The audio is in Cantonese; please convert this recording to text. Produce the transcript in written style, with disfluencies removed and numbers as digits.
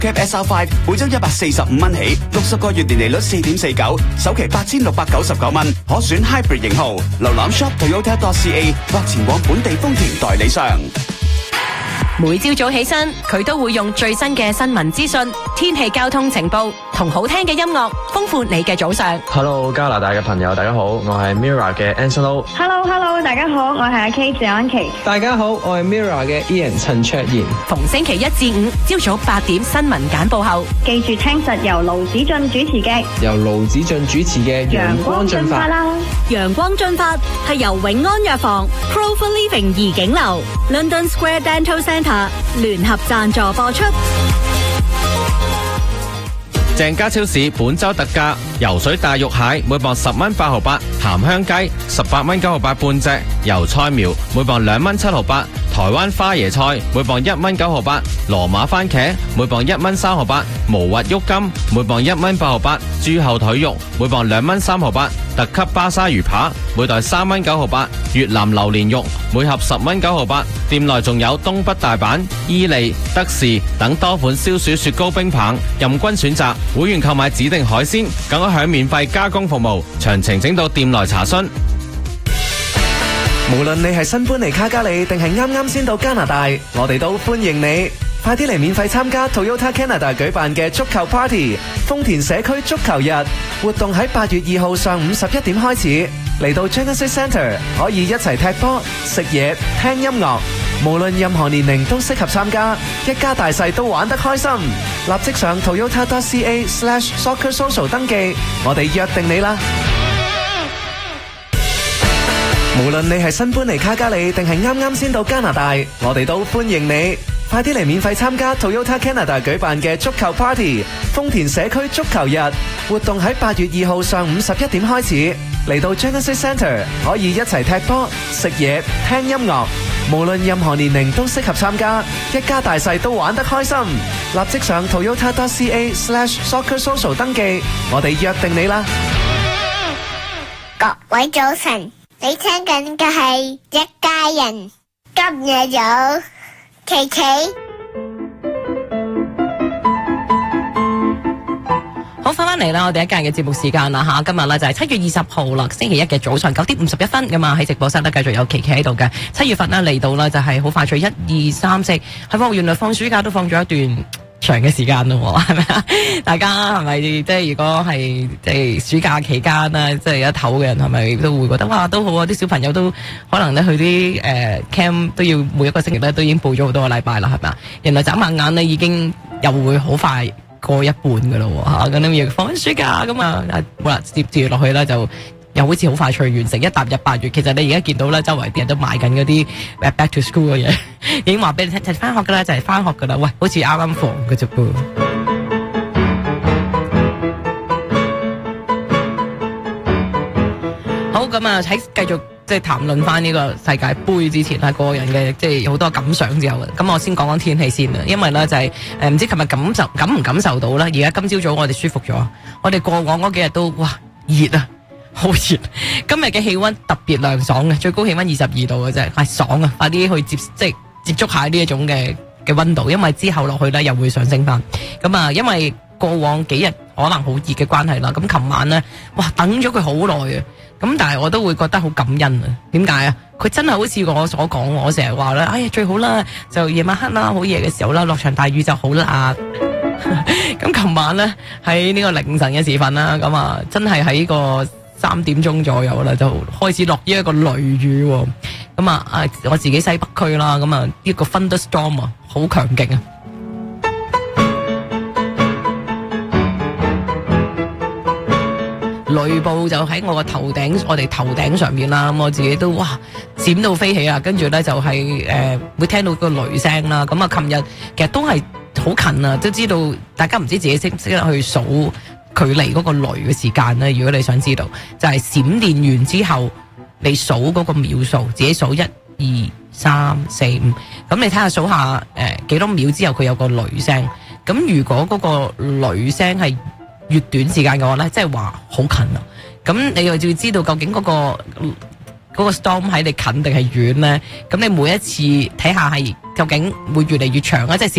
Cap SR5 每周145蚊起，60個月年利率4.49，首期8699蚊，可選 Hybrid 型號。瀏覽 shop.toyota.ca 或前往本地豐田代理商。 每朝早起身，佢都會用最新嘅新聞資訊、天氣、交通情報同好聽嘅音樂，豐富你嘅早上。 Hello， 加拿大嘅朋友，大家好，我係 Mirror 嘅 Anson Lo。Hello， 大家好，我係阿 K 謝安琪。 大家好，我係 Mirror 嘅 Ian 陳卓賢。 逢星期一至五朝早8點新聞簡報後， 記住聽實由盧子俊主持嘅陽光進發啦。 陽光進發係由永安藥房、Pro for Living 怡景樓、London Square Dental Centre 聯合贊助播出。 鄭家超市本周特價，游水大肉蟹每磅10蚊8毫8，鹹香雞18蚊9毫8半隻，油菜苗每磅2蚊7毫8，台灣花椰菜每磅1蚊9毫8，羅馬番茄每磅1蚊3毫8，無核郁金每磅1蚊8毫8，豬後腿肉每磅2蚊3毫8，特級巴沙魚扒每袋3蚊9毫8，越南榴蓮肉每盒10蚊9毫8。店內仲有東北大阪、伊利、德士等多款消暑雪糕冰棒，任君選擇。會員購買指定海鮮，更可享免費加工服務。詳情請到店內查詢。 無論你係新搬嚟卡加里定係啱啱先到加拿大，我哋都歡迎你。快啲嚟免費參加 Toyota Canada 舉辦嘅足球 Party， 豐田社區足球日活動喺8月2號上午11點開始。嚟到 Genesis Centre 可以一齊踢波、食嘢、聽音樂，無論任何年齡都適合參加，一家大細都玩得開心。立即上 toyota.ca/soccersocial 登記，我哋約定你啦。無論你係新搬嚟卡加里定係啱啱先到加拿大，我哋都歡迎你。快啲嚟免費參加 Toyota Canada 舉辦嘅足球 Party， 豐田社區足球日活動喺8月2號上午11點開始。嚟到 Genesis Centre 可以一齊踢波、食嘢、聽音樂，無論任何年齡都適合參加，一家大細都玩得開心。立即上 toyota.ca/soccersocial 登記，我哋約定你啦。 各位早晨，你聽緊嘅係一家人，今日有琪琪。 好，翻嚟啦，我哋一家人嘅節目時間啦吓，今日咧就係7月20號啦，星期一嘅早上9點51分噶嘛，喺直播室咧繼續有琪琪喺度嘅。7月份咧嚟到啦，就係好快脆，1、2、3、4，係喎，原來放暑假都放咗一段長嘅時間咯，係咪啊？大家係咪即係如果係即係暑假期間啦，即係一唞嘅人係咪都會覺得哇都好啊？啲小朋友都可能咧去啲camp 都要每一個星期咧都已經報咗好多個禮拜啦，係咪啊？原來眨下眼咧已經又會好快過一半噶啦吓，咁你要放緊暑假咁啊，好啦，接住落去啦就又好似好快脆完成，一踏入8月，其實你而家見到咧周圍啲人都買緊嗰啲 back to school 嘅嘢，已經話俾你聽就係翻學噶啦，就係翻學噶啦，喂，好似啱啱放嘅啫噃。好，咁啊喺繼續即係談論翻呢個世界盃之前啦，個人嘅即係好多感想之後，咁我先講講天氣先啦。因為咧就係唔知琴日感唔感受到啦。而家今朝早我哋舒服咗，我哋過往嗰幾日都哇熱啊，好熱。今日嘅氣溫特別涼爽嘅，最高氣溫22度嘅啫，係爽啊！快啲去接觸下呢一種嘅溫度，因為之後落去咧又會上升翻。咁啊，因為過往幾日可能好熱嘅關係啦，咁琴晚咧哇等咗佢好耐啊！咁但係我都會覺得好感恩啊！點解啊？佢真係好似我所講，我成日話咧，哎呀最好啦，就夜晚黑啦，好夜嘅時候啦，落場大雨就好啦。咁琴晚咧喺呢個凌晨嘅時分啦，咁啊真係喺個3點鐘左右啦，就開始落呢一個雷雨。咁啊我自己西北區啦，咁啊呢個 thunderstorm 啊好強勁啊！雷暴就喺我個頭頂，我哋頭頂上面啦，咁我自己都哇閃到飛起啊！跟住咧就係會聽到個雷聲啦。咁啊，琴日其實都係好近啊，都知道大家唔知自己識唔識得去數距離嗰個雷嘅時間咧。如果你想知道，就係閃電完之後，你數嗰個秒數，自己數1、2、3、4、5，咁你睇下數下幾多秒之後佢有個雷聲。咁如果嗰個雷聲係越短時間嘅話咧，即係話好近啊！咁你又要知道究竟嗰個 storm 喺你近定係遠咧？咁你每一次睇下係究竟會越嚟越長啊！即係